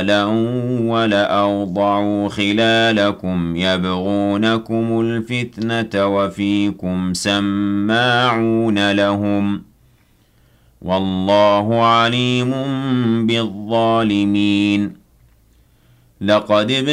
ولأوضعوا خلالكم يبغونكم الفتنة وفيكم سماعون لهم والله عليم بالظالمين لقد